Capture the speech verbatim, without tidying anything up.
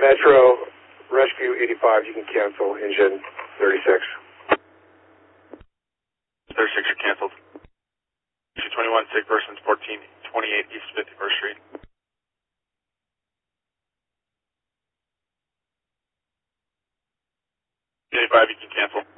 Metro, Rescue eighty-five, you can cancel engine thirty-six. thirty-six, you're canceled. two twenty-one, sick persons, fourteen twenty-eight East fifty-first Street. eighty-five, you can cancel.